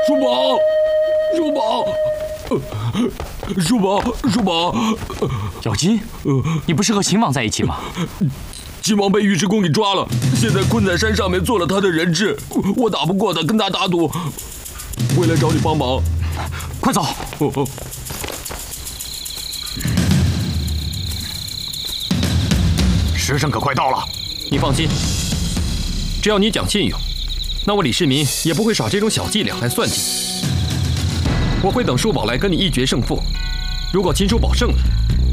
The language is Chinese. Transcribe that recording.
叔宝，叔宝，叔宝，叔宝， 小金，你不是和秦王在一起吗？ 秦王被尉迟恭给抓了，现在困在山上面做了他的人质，我打不过他，跟他打赌，回来找你帮忙。 快走！ 时辰可快到了。 你放心，只要你讲信用，那我李世民也不会耍这种小伎俩来算计你。我会等叔宝来跟你一决胜负。如果秦叔宝胜了，